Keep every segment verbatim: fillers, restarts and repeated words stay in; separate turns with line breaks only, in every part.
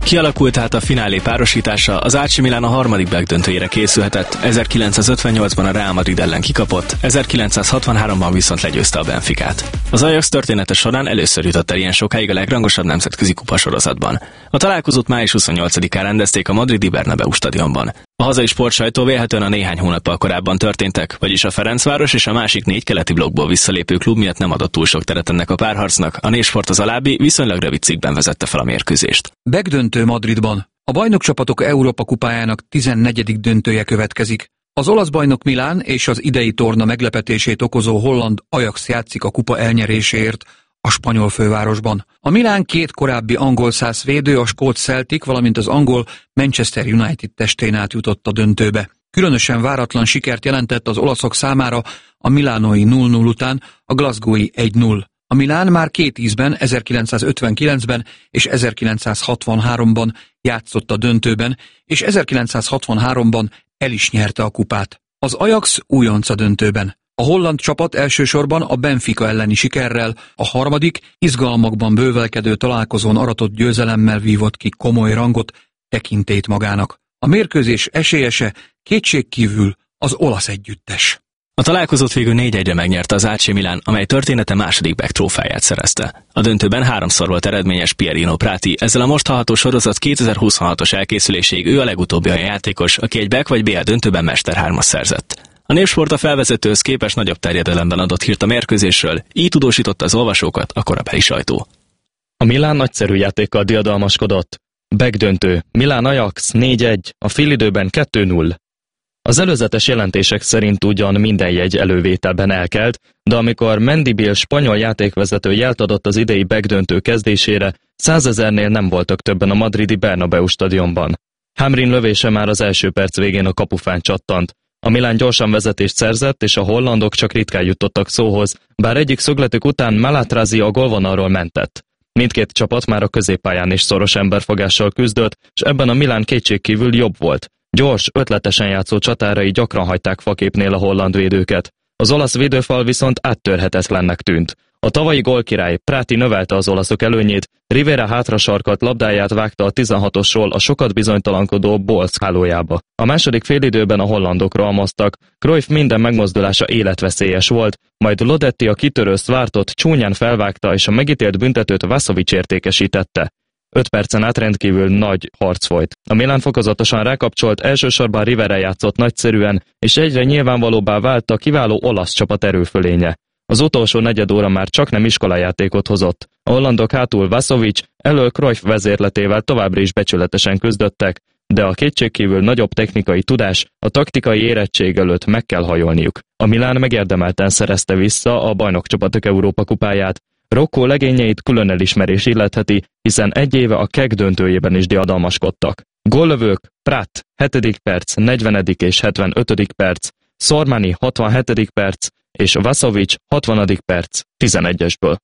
Kialakult tehát a finálé párosítása, az á cé Milan a harmadik megdöntőjére készülhetett, ezerkilencszázötvennyolcban a Real Madrid ellen kikapott, ezerkilencszázhatvanháromban viszont legyőzte a Benficát. Az Ajax története során először jutott el ilyen sokáig a legrangosabb nemzetközi kupasorozatban. A találkozót május huszonnyolcadikán rendezték a madridi Bernabéu stadionban. A hazai sportsajtó vélhetően a néhány hónappal korábban történtek, vagyis a Ferencváros és a másik négy keleti blokkból visszalépő klub miatt nem adott túl sok teret ennek a párharcnak. A Névsport az alábbi viszonylag rövid cikkben vezette fel a mérkőzést.
Megdöntő Madridban. A bajnokcsapatok Európa kupájának tizennegyedik döntője következik. Az olasz bajnok Milán és az idei torna meglepetését okozó holland Ajax játszik a kupa elnyeréséért a spanyol fővárosban. A Milán két korábbi angol szász védő, a skót Celtic, valamint az angol Manchester United testén át jutott a döntőbe. Különösen váratlan sikert jelentett az olaszok számára a milánói nulla nulla után a glasgowi egy nulla. A Milán már két ízben, ezerkilencszázötvenkilencben és ezerkilencszázhatvanháromban játszott a döntőben, és ezerkilencszázhatvanháromban el is nyerte a kupát. Az Ajax újonc a döntőben. A holland csapat elsősorban a Benfica elleni sikerrel, a harmadik, izgalmakban bővelkedő találkozón aratott győzelemmel vívott ki komoly rangot, tekintélyt magának. A mérkőzés esélyese kétségkívül az olasz együttes.
A találkozót végül négy egyre megnyerte az á cé Milan, amely története második back trófáját szerezte. A döntőben háromszor volt eredményes Pierino Prati, ezzel a most hallható sorozat kétezer-huszonhatos elkészüléséig ő a legutóbbi olyan játékos, aki egy back vagy bé el döntőben mester hármas szerzett. A Népsport a felvezetőhöz képest nagyobb terjedelemben adott hírt a mérkőzésről, így tudósította az olvasókat a korabeli sajtó.
A Milán nagyszerű játékkal diadalmaskodott. Back döntő, Milán Ajax négy egy, a félidőben kettő nulla. Az előzetes jelentések szerint ugyan minden jegy elővételben elkelt, de amikor Mendibél spanyol játékvezető jelt adott az idei backdöntő kezdésére, százezernél nem voltak többen a madridi Bernabéu stadionban. Hamrin lövése már az első perc végén a kapufán csattant. A Milán gyorsan vezetést szerzett, és a hollandok csak ritkán jutottak szóhoz, bár egyik szögletük után Malatrazi a gólvonalról mentett. Mindkét csapat már a középpályán is szoros emberfogással küzdött, és ebben a Milán kétségkívül jobb volt. Gyors, ötletesen játszó csatárai gyakran hagyták faképnél a holland védőket. Az olasz védőfal viszont áttörhetetlennek tűnt. A tavalyi gólkirály Prati növelte az olaszok előnyét, Rivera hátrasarkalt labdáját vágta a tizenhatosról a sokat bizonytalankodó Bolsz hálójába. A második félidőben a hollandok rohamoztak, Cruyff minden megmozdulása életveszélyes volt, majd Lodetti a kitörő Szvártot csúnyán felvágta és a megítélt büntetőt Vasovics értékesítette. Öt percen át rendkívül nagy harc folyt. A Milán fokozatosan rákapcsolt, elsősorban Rivera játszott nagyszerűen, és egyre nyilvánvalóbbá vált a kiváló olasz csapat erőfölénye. Az utolsó negyed óra már csak nem iskolajátékot hozott. A hollandok hátul Vasovics, elől Cruyff vezérletével továbbra is becsületesen küzdöttek, de a kétségkívül nagyobb technikai tudás, a taktikai érettség előtt meg kell hajolniuk. A Milán megérdemelten szerezte vissza a bajnokcsapatok Európa kupáját. Rocco legényeit külön elismerés illetheti, hiszen egy éve a keg döntőjében is diadalmaskodtak. Góllövők Prat hetedik perc, negyvenedik és hetvenötödik perc, Sormani hatvanhetedik perc és Vasovics hatvanadik perc tizenegyesből.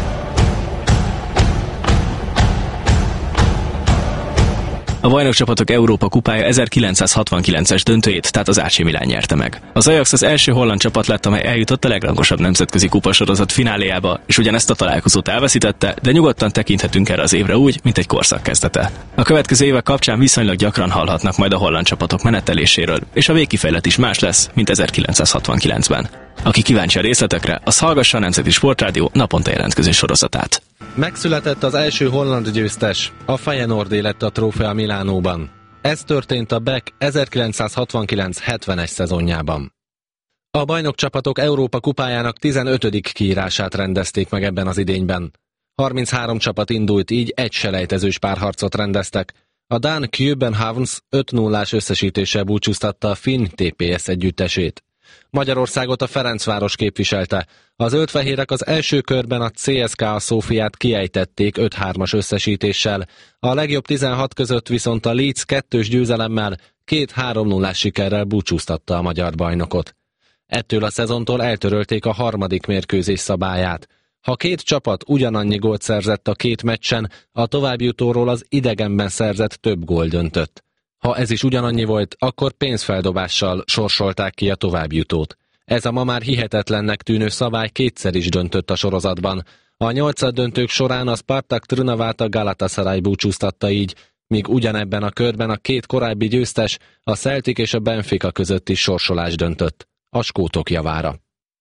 A bajnokcsapatok Európa kupája ezerkilencszázhatvankilences döntőjét, tehát az á cé Milan nyerte meg. Az Ajax az első holland csapat lett, amely eljutott a legrangosabb nemzetközi kupasorozat fináléjába, és ugyanezt a találkozót elveszítette, de nyugodtan tekinthetünk erre az évre úgy, mint egy korszak kezdete. A következő évek kapcsán viszonylag gyakran hallhatnak majd a holland csapatok meneteléséről, és a végkifejlet is más lesz, mint ezerkilencszázhatvankilencben. Aki kíváncsi a részletekre, az hallgassa a Nemzeti Sportrádió naponta jelentkező sorozatát.
Megszületett az első holland győztes, a Feyenoordé lett a trófea Milánóban. Ez történt a Beck ezerkilencszázhatvankilenc hetvenes szezonjában. A bajnokcsapatok Európa kupájának tizenötödik kiírását rendezték meg ebben az idényben. harminchárom csapat indult, így egy selejtezős párharcot rendeztek. A dán Københavns öt nullás összesítéssel búcsúztatta a finn té pé es együttesét. Magyarországot a Ferencváros képviselte. A zöldfehérek az első körben a cé es ká a Szófiát kiejtették öt hármas összesítéssel. A legjobb tizenhat között viszont a Leeds kettős győzelemmel két három nullás sikerrel búcsúztatta a magyar bajnokot. Ettől a szezontól eltörölték a harmadik mérkőzés szabályát. Ha két csapat ugyanannyi gólt szerzett a két meccsen, a továbbjutóról az idegenben szerzett több gól döntött. Ha ez is ugyanannyi volt, akkor pénzfeldobással sorsolták ki a továbbjutót. Ez a ma már hihetetlennek tűnő szabály kétszer is döntött a sorozatban. A nyolcaddöntők során a Spartak Trnavát a Galatasaray búcsúztatta így, míg ugyanebben a körben a két korábbi győztes, a Celtic és a Benfica közötti sorsolás döntött, a skótok javára.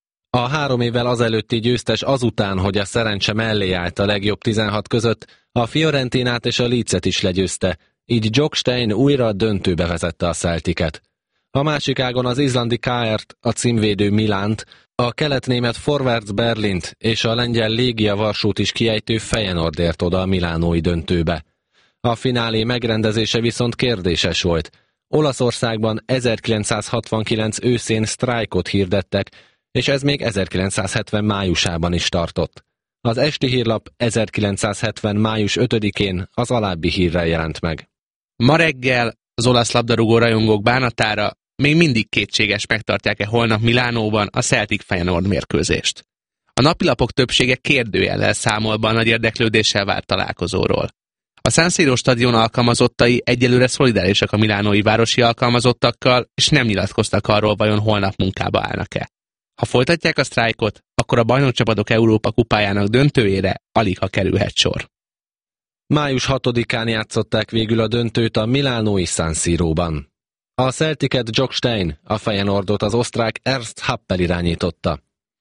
A három évvel azelőtti győztes azután, hogy a szerencse mellé állt a legjobb tizenhat között, a Fiorentinát és a Leedset is legyőzte, így Jock Stein újra a döntőbe vezette a Celticet. A másik ágon az izlandi ká er-t, a címvédő Milánt, a keletnémet Forwards Berlint és a lengyel Légia Varsót is kiejtő Feyenoord ért oda a milánói döntőbe. A finálé megrendezése viszont kérdéses volt. Olaszországban ezerkilencszázhatvankilenc őszén sztrájkot hirdettek, és ez még ezerkilencszázhetven májusában is tartott. Az esti hírlap ezerkilencszázhetven május ötödikén az alábbi hírrel jelent meg.
Ma reggel az olasz labdarúgó rajongók bánatára még mindig kétséges, megtartják-e holnap Milánóban a Celtic-Feyenoord mérkőzést. A napilapok többsége kérdőjellel számol be a nagy érdeklődéssel várt találkozóról. A San Siro stadion alkalmazottai egyelőre szolidárisak a milánói városi alkalmazottakkal, és nem nyilatkoztak arról, vajon holnap munkába állnak-e. Ha folytatják a sztrájkot, akkor a bajnokcsapatok Európa kupájának döntőjére alig ha kerülhet sor.
május hatodikán játszották végül a döntőt a milánói San Siróban. A Celticet Jock Stein, a Feyenoordot az osztrák Ernst Happel irányította.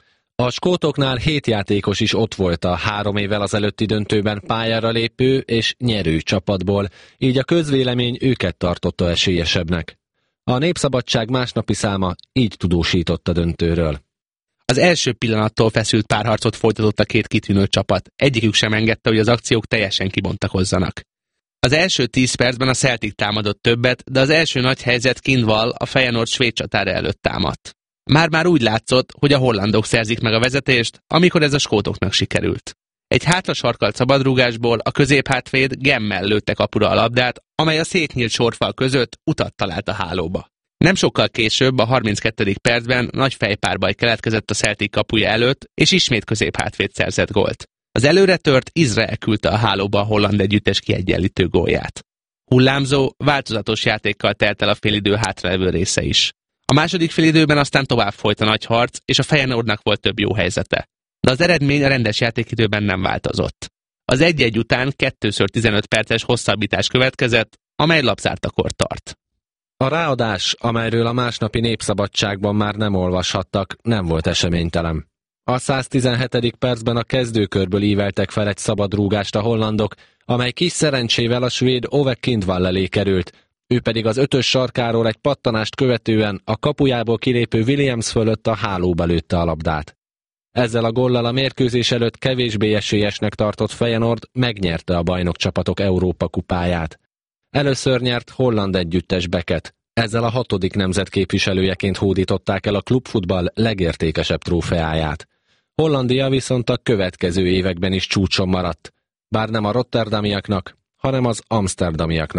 A skótoknál hét játékos is ott volt a három évvel az előtti döntőben pályára lépő és nyerő csapatból, így a közvélemény őket tartotta esélyesebbnek. A Népszabadság másnapi száma így tudósított a döntőről.
Az első pillanattól feszült párharcot folytatott a két kitűnő csapat, egyikük sem engedte, hogy az akciók teljesen kibontakozzanak. Az első tíz percben a Celtic támadott többet, de az első nagy helyzet Kindval a Feyenoord svéd csatára előtt támadt. Már-már úgy látszott, hogy a hollandok szerzik meg a vezetést, amikor ez a skótoknak sikerült. Egy hátra sarkalt szabadrúgásból a középhátvéd Gemmel lőtte kapura a labdát, amely a szétnyílt sorfal között utat talált a hálóba. Nem sokkal később, a harminckettedik percben nagy fejpárbaj keletkezett a Celtic kapuja előtt, és ismét középhátvéd szerzett gólt. Az előretört Izrael küldte a hálóba a holland együttes kiegyenlítő gólját. Hullámzó, változatos játékkal telt el a félidő hátralevő része is. A második félidőben aztán tovább folyt a nagy harc, és a Feyenoordnak volt több jó helyzete. De az eredmény a rendes játékidőben nem változott. Az egy-egy után kettőször tizenöt perces hosszabbítás következett, amely labzártakor tart.
A ráadás, amelyről a másnapi Népszabadságban már nem olvashattak, nem volt eseménytelen. A száztizenhetedik percben a kezdőkörből íveltek fel egy szabadrúgást a hollandok, amely kis szerencsével a svéd Ove Kindval elé került, ő pedig az ötös sarkáról egy pattanást követően a kapujából kilépő Williams fölött a hálóba lőtte a labdát. Ezzel a góllal a mérkőzés előtt kevésbé esélyesnek tartott Feyenoord megnyerte a bajnokcsapatok Európa kupáját. Először nyert holland együttes Becket, ezzel a hatodik nemzet képviselőjeként hódították el a klubfutball legértékesebb trófeáját. Hollandia viszont a következő években is csúcson maradt, bár nem a rotterdamiaknak, hanem az amsterdamiaknak